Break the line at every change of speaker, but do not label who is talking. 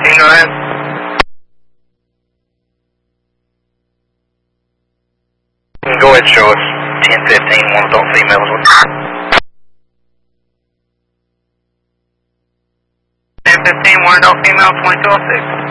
1015, go ahead. Go ahead, show us 1015, one adult females. 1015, one adult female, 2206.